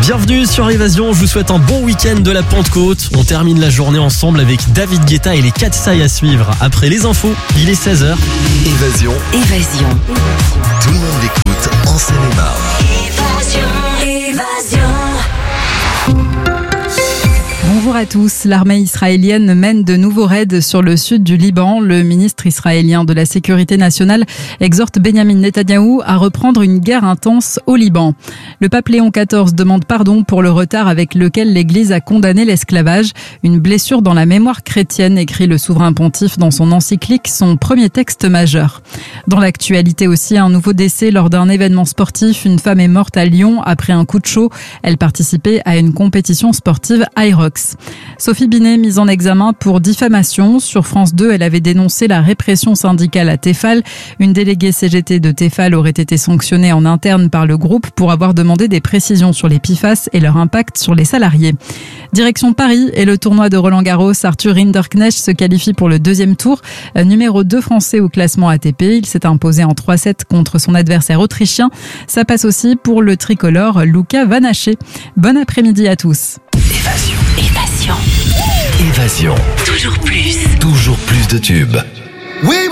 Bienvenue sur Évasion, je vous souhaite un bon week-end de la Pentecôte. On termine la journée ensemble avec David Guetta et les Katsai à suivre. Après les infos, il est 16h. Évasion. Tout le monde l'écoute en Seine-et-Marne. Évasion. Bonjour à tous. L'armée israélienne mène de nouveaux raids sur le sud du Liban. Le ministre israélien de la Sécurité nationale exhorte Benyamin Netanyahou à reprendre une guerre intense au Liban. Le pape Léon XIV demande pardon pour le retard avec lequel l'Église a condamné l'esclavage. Une blessure dans la mémoire chrétienne, écrit le souverain pontife dans son encyclique, son premier texte majeur. Dans l'actualité aussi, un nouveau décès lors d'un événement sportif. Une femme est morte à Lyon après un coup de chaud. Elle participait à une compétition sportive Hyrox. Sophie Binet, mise en examen pour diffamation. Sur France 2, elle avait dénoncé la répression syndicale à Tefal. Une déléguée CGT de Tefal aurait été sanctionnée en interne par le groupe pour avoir demandé des précisions sur les PFAS et leur impact sur les salariés. Direction Paris et le tournoi de Roland-Garros. Arthur Rinderknecht se qualifie pour le deuxième tour. Numéro 2 français au classement ATP. Il s'est imposé en 3-7 contre son adversaire autrichien. Ça passe aussi pour le tricolore Luca Vanaché. Bon après-midi à tous. Évasion. Toujours plus. Toujours plus de tubes. Oui.